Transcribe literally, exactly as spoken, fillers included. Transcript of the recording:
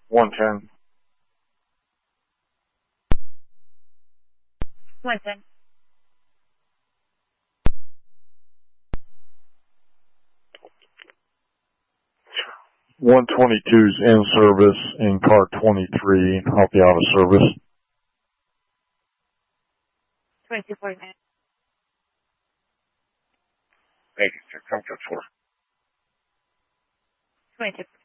one ten. one ten. one twenty-two's in service in car twenty-three. I'll be out of service. twenty-four nine. Thank you, sir. Come to four. twenty.